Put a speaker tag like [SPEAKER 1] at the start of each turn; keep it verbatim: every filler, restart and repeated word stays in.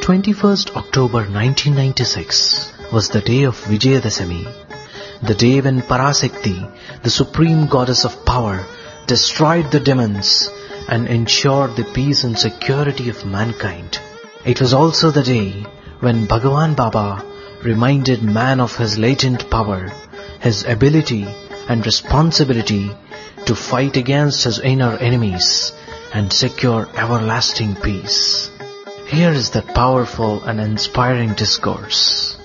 [SPEAKER 1] twenty-first October nineteen ninety-six was the day of Vijayadashami, the day when Parasekti, the supreme goddess of power, destroyed the demons and ensured the peace and security of mankind. It was also the day when Bhagavan Baba reminded man of his latent power, his ability and responsibility to fight against his inner enemies and secure everlasting peace. Here is that powerful and inspiring discourse.